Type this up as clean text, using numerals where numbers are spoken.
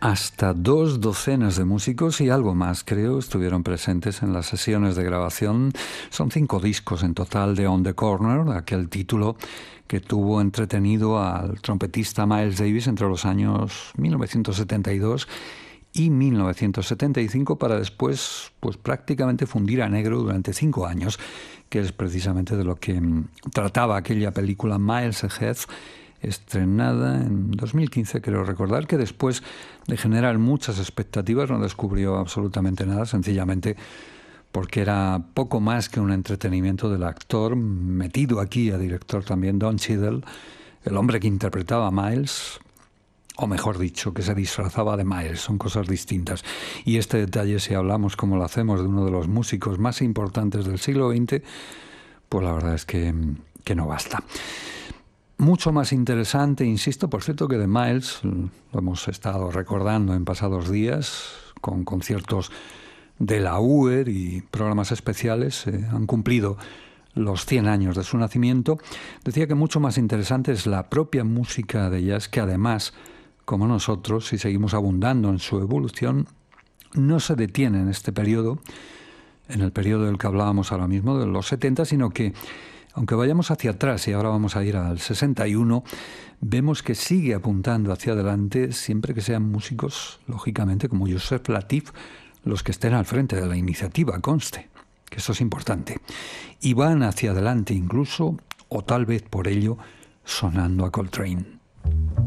Hasta 2 docenas de músicos y algo más, creo, estuvieron presentes en las sesiones de grabación. Son 5 discos en total de On the Corner, aquel título que tuvo entretenido al trompetista Miles Davis entre los años 1972 y 1975 para después pues prácticamente fundir a negro durante 5 años, que es precisamente de lo que trataba aquella película Miles Ahead, estrenada en 2015, creo recordar, que después de generar muchas expectativas no descubrió absolutamente nada, sencillamente porque era poco más que un entretenimiento del actor, metido aquí a director también, Don Cheadle, el hombre que interpretaba a Miles, o mejor dicho, que se disfrazaba de Miles, son cosas distintas. Y este detalle, si hablamos como lo hacemos de uno de los músicos más importantes del siglo XX, pues la verdad es que no basta. Mucho más interesante, insisto, por cierto, que de Miles, lo hemos estado recordando en pasados días, con conciertos de la UER y programas especiales, han cumplido los 100 años de su nacimiento. Decía que mucho más interesante es la propia música de jazz, que además, como nosotros, si seguimos abundando en su evolución, no se detiene en este periodo, en el periodo del que hablábamos ahora mismo, de los 70, sino que aunque vayamos hacia atrás, y ahora vamos a ir al 61, vemos que sigue apuntando hacia adelante siempre que sean músicos, lógicamente, como Joseph Latif, los que estén al frente de la iniciativa, conste, que eso es importante. Y van hacia adelante incluso, o tal vez por ello, sonando a Coltrane.